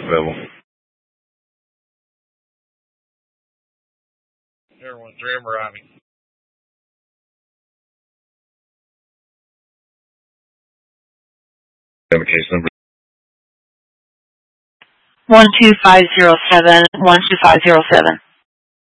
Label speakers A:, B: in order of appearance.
A: Available.
B: Everyone, 3 of them arriving.
A: Case number
C: 12507, 12507.